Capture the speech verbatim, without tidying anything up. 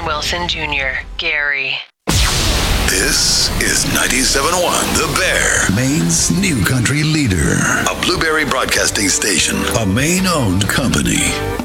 Wilson Junior, Gary. This is ninety-seven point one The Bear, Maine's new country leader. A Blueberry Broadcasting Station, a Maine-owned company.